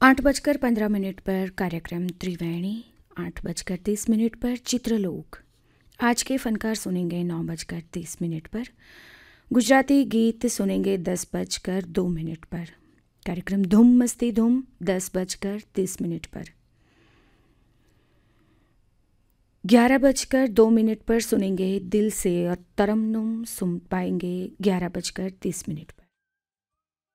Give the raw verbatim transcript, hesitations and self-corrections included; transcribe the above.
आठ बजकर पंद्रह मिनट पर कार्यक्रम त्रिवेणी, आठ बजकर तीस मिनट पर चित्रलोक। आज के फनकार सुनेंगे नौ बजकर तीस मिनट पर। गुजराती गीत सुनेंगे दस बजकर दो मिनट पर। कार्यक्रम धूम मस्ती धूम दस बजकर तीस मिनट पर। ग्यारह बजकर दो मिनट पर सुनेंगे दिल से और तरन्नुम सुन पाएंगे ग्यारह बजकर तीस मिनट पर।